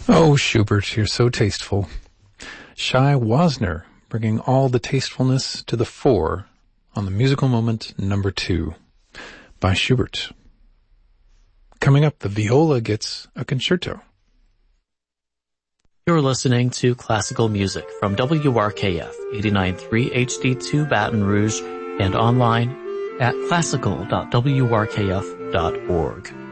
Oh, Schubert, you're so tasteful. Shai Wasner, bringing all the tastefulness to the fore on the musical moment number 2 by Schubert. Coming up, the viola gets a concerto. You're listening to classical music from WRKF 89.3 HD2 Baton Rouge and online at classical.wrkf.org.